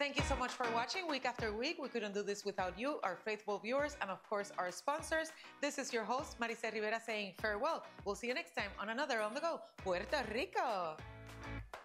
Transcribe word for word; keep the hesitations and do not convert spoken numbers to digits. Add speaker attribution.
Speaker 1: Thank you so much for watching week after week. We couldn't do this without you, our faithful viewers, and of course our sponsors. This is your host, Maricel Rivera, saying farewell. We'll see you next time on another On The Go, Puerto Rico.